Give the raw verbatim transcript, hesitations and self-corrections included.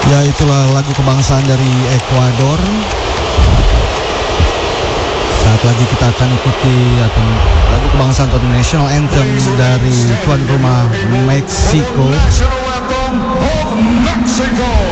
Ya, itulah lagu kebangsaan dari Ekuador. Saat lagi kita akan ikuti atau lagu kebangsaan atau national anthem dari tuan rumah Meksiko. National anthem of Mexico.